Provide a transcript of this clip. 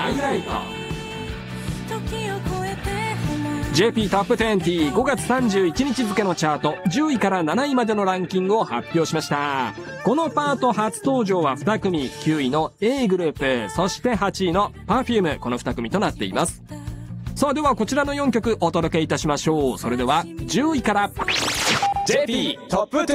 ハイライト。 JP トップ20、5月31日付のチャート、10位から7位までのランキングを発表しました。このパート初登場は2組、9位の A グループ、そして8位の Perfume、この2組となっています。さあではこちらの4曲お届けいたしましょう。それでは10位から JP トップ10。